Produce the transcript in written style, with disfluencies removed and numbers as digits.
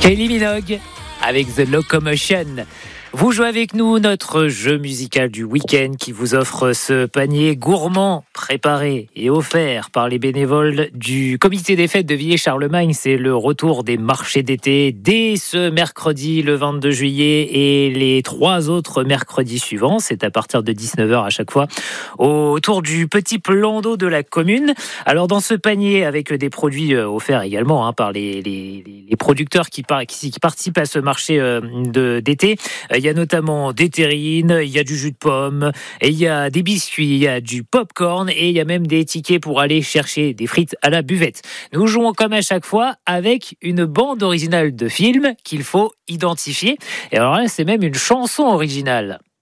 Kylie Minogue avec The Locomotion. Vous jouez avec nous notre jeu musical du week-end qui vous offre ce panier gourmand préparé et offert par les bénévoles du comité des fêtes de Villers-Charlemagne. C'est le retour des marchés d'été dès ce mercredi le 22 juillet et les 3 autres mercredis suivants. C'est à partir de 19h à chaque fois autour du petit plan d'eau de la commune. Alors dans ce panier avec des produits offerts également par les producteurs qui participent à ce marché d'été, il y a notamment des terrines, il y a du jus de pomme, et il y a des biscuits, il y a du popcorn et il y a même des tickets pour aller chercher des frites à la buvette. Nous jouons comme à chaque fois avec une bande originale de film qu'il faut identifier. Et alors là, c'est même une chanson originale.